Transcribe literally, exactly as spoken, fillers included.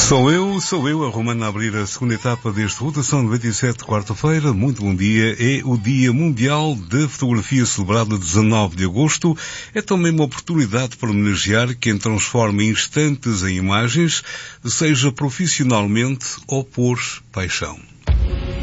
Sou eu, sou eu, a Romana a abrir a segunda etapa deste Rotação noventa e sete, quarta-feira. Muito bom dia. É o Dia Mundial da Fotografia, celebrado dezanove de agosto. É também uma oportunidade para homenagear quem transforma instantes em imagens, seja profissionalmente ou por paixão.